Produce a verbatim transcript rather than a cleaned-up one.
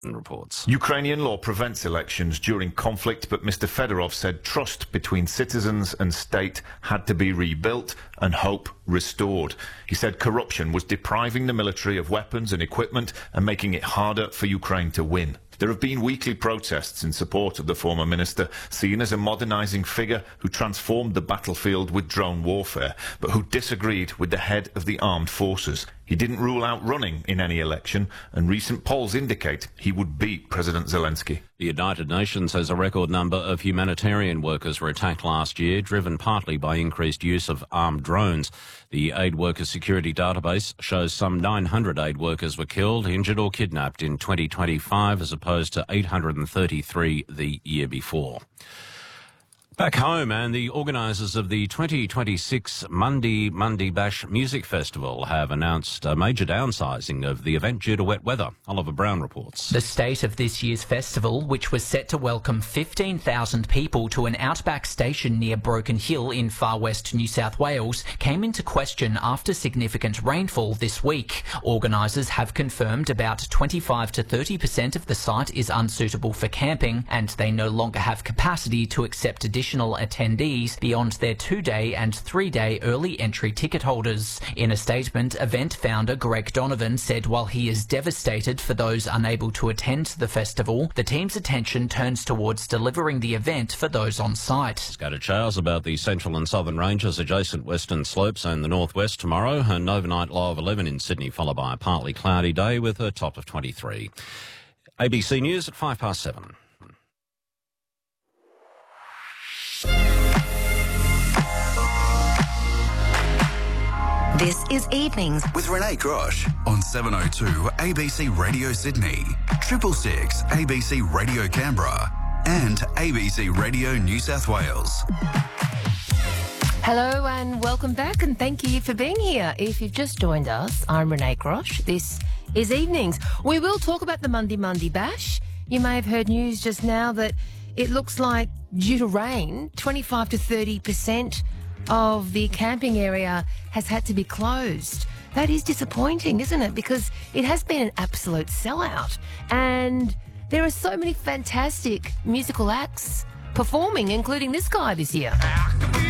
reports. Ukrainian law prevents elections during conflict, but Mister Fedorov said trust between citizens and state had to be rebuilt and hope restored. He said corruption was depriving the military of weapons and equipment and making it harder for Ukraine to win. There have been weekly protests in support of the former minister, seen as a modernising figure who transformed the battlefield with drone warfare, but who disagreed with the head of the armed forces. He didn't rule out running in any election, and recent polls indicate he would beat President Zelensky. The United Nations says a record number of humanitarian workers were attacked last year, driven partly by increased use of armed drones. The Aid Worker Security Database shows some nine hundred aid workers were killed, injured or kidnapped in twenty twenty-five, as opposed to eight hundred thirty-three the year before. Back home, and the organisers of the twenty twenty-six Mundi Mundi Bash Music Festival have announced a major downsizing of the event due to wet weather. Oliver Brown reports. The state of this year's festival, which was set to welcome fifteen thousand people to an outback station near Broken Hill in far west New South Wales, came into question after significant rainfall this week. Organisers have confirmed about twenty-five to thirty percent of the site is unsuitable for camping, and they no longer have capacity to accept additional attendees beyond their two-day and three-day early entry ticket holders. In a statement, event founder Greg Donovan said while he is devastated for those unable to attend the festival, the team's attention turns towards delivering the event for those on site. Scattered showers about the central and southern ranges, adjacent western slopes and the northwest tomorrow. An overnight low of eleven in Sydney, followed by a partly cloudy day with a top of twenty-three. A B C News at five past seven. This is Evenings with Renee Grosh on seven oh two A B C Radio Sydney, triple six A B C Radio Canberra and A B C Radio New South Wales. Hello and welcome back, and thank you for being here. If you've just joined us, I'm Renee Grosh. This is Evenings. We will talk about the Mundi Mundi Bash. You may have heard news just now that it looks like due to rain, twenty-five to thirty percent of the camping area has had to be closed. That is disappointing, isn't it? Because it has been an absolute sellout. And there are so many fantastic musical acts performing, including this guy this year.